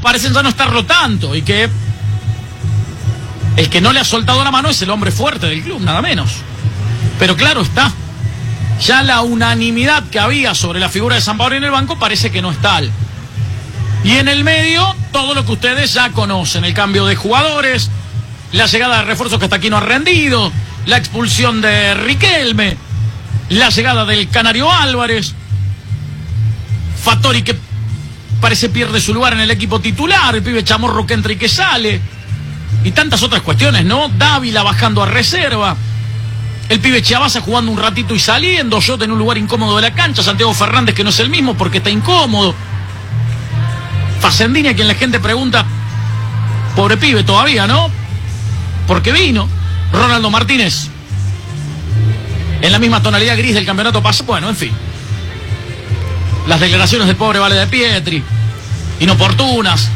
parecen ya no estarlo tanto y que el que no le ha soltado la mano es el hombre fuerte del club, nada menos. Pero claro está, ya la unanimidad que había sobre la figura de Sampaoli en el banco parece que no es tal. Y en el medio, todo lo que ustedes ya conocen, el cambio de jugadores, la llegada de refuerzos que hasta aquí no ha rendido, la expulsión de Riquelme, la llegada del Canario Álvarez, Fattori que parece pierde su lugar en el equipo titular, el pibe Chamorro que entra y que sale, y tantas otras cuestiones, ¿no? Dávila bajando a reserva, el pibe Chiavasa jugando un ratito y saliendo, Jota en un lugar incómodo de la cancha, Santiago Fernández que no es el mismo porque está incómodo, Facendini a quien la gente pregunta, pobre pibe todavía, ¿no? Porque vino, Ronaldo Martínez en la misma tonalidad gris del campeonato pasado, bueno, en fin. Las declaraciones del pobre Vale de Pietri, inoportunas.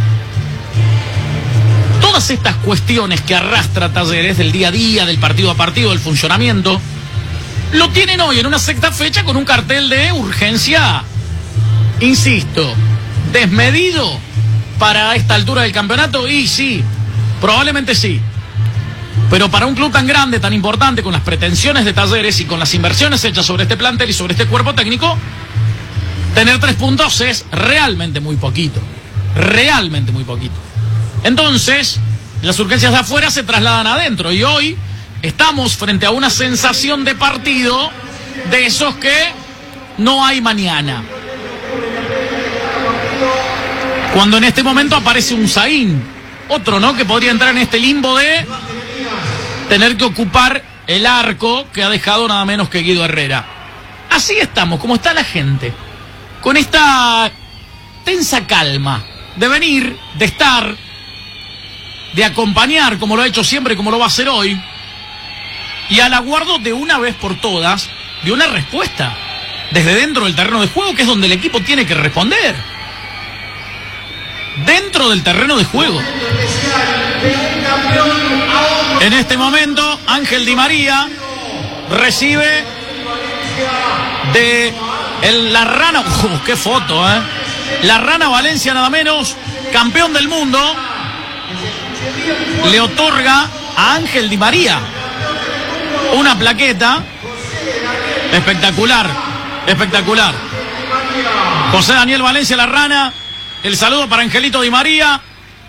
Todas estas cuestiones que arrastra Talleres del día a día, del partido a partido, del funcionamiento, lo tienen hoy en una sexta fecha con un cartel de urgencia, insisto, desmedido para esta altura del campeonato, y sí, probablemente sí. Pero para un club tan grande, tan importante, con las pretensiones de Talleres y con las inversiones hechas sobre este plantel y sobre este cuerpo técnico, tener 3 puntos es realmente muy poquito. Realmente muy poquito. Entonces, las urgencias de afuera se trasladan adentro. Y hoy estamos frente a una sensación de partido de esos que no hay mañana. Cuando en este momento aparece un Zain, otro, ¿no?, que podría entrar en este limbo de tener que ocupar el arco que ha dejado nada menos que Guido Herrera. Así estamos, como está la gente, con esta tensa calma de venir, de estar, de acompañar, como lo ha hecho siempre y como lo va a hacer hoy, y al aguardo de una vez por todas, de una respuesta desde dentro del terreno de juego, que es donde el equipo tiene que responder. Dentro del terreno de juego. En este momento, Ángel Di María recibe de la Rana, qué foto, la Rana Valencia nada menos, campeón del mundo, le otorga a Ángel Di María una plaqueta espectacular, espectacular. José Daniel Valencia, la Rana, el saludo para Angelito Di María.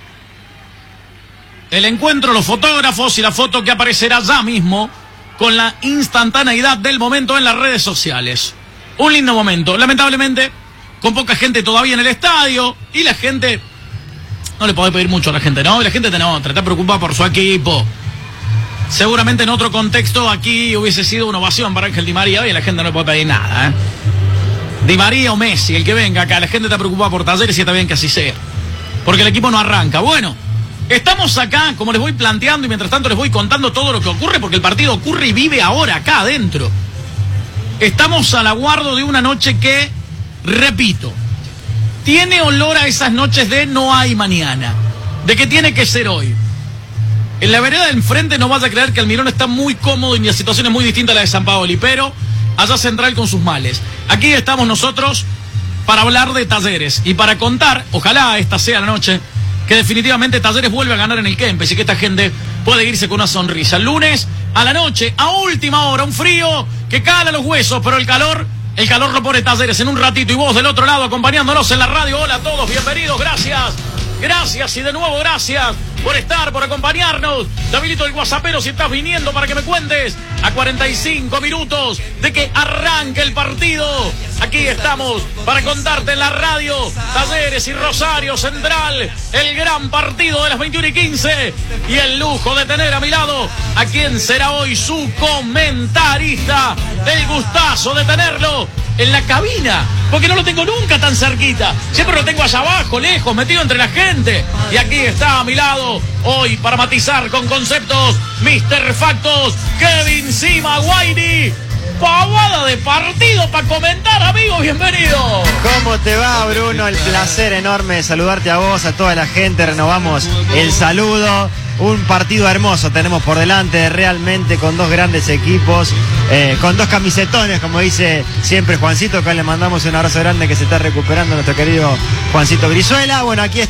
El encuentro, los fotógrafos y la foto que aparecerá ya mismo con la instantaneidad del momento en las redes sociales. Un lindo momento, lamentablemente con poca gente todavía en el estadio y la gente, no le podés pedir mucho a la gente, ¿no? La gente está preocupada por su equipo. Seguramente en otro contexto aquí hubiese sido una ovación para Ángel Di María y la gente no le puede pedir nada, ¿eh? Di María o Messi, el que venga acá, la gente está preocupada por Talleres y está bien que así sea, porque el equipo no arranca. Bueno, estamos acá, como les voy planteando, y mientras tanto les voy contando todo lo que ocurre, porque el partido ocurre y vive ahora, acá adentro. Estamos al aguardo de una noche que, repito, tiene olor a esas noches de no hay mañana, de que tiene que ser hoy. En la vereda del enfrente no vas a creer que Almirón está muy cómodo y la situación es muy distinta a la de Sampaoli, pero allá Central con sus males. Aquí estamos nosotros para hablar de Talleres y para contar, ojalá esta sea la noche, que definitivamente Talleres vuelve a ganar en el Kempes y que esta gente puede irse con una sonrisa. El lunes a la noche, a última hora, un frío que cala los huesos, pero el calor lo pone Talleres en un ratito. Y vos del otro lado acompañándonos en la radio. Hola a todos, bienvenidos, gracias. Gracias y de nuevo gracias por estar, por acompañarnos. Te habilito el WhatsAppero si estás viniendo para que me cuentes a 45 minutos de que arranque el partido. Aquí estamos para contarte en la radio Talleres y Rosario Central, el gran partido de las 21:15 y el lujo de tener a mi lado a quien será hoy su comentarista. El gustazo de tenerlo en la cabina, porque no lo tengo nunca tan cerquita, siempre lo tengo allá abajo, lejos, metido entre la gente, y aquí está a mi lado hoy para matizar con conceptos Mr. Factos, Kevin Sima Guaini. Pavada de partido para comentar, amigos, bienvenido. ¿Cómo te va, Bruno? El placer enorme de saludarte a vos, a toda la gente. Renovamos el saludo. Un partido hermoso tenemos por delante, realmente, con dos grandes equipos, con dos camisetones, como dice siempre Juancito, que le mandamos un abrazo grande, que se está recuperando nuestro querido Juancito Brizuela. Bueno, aquí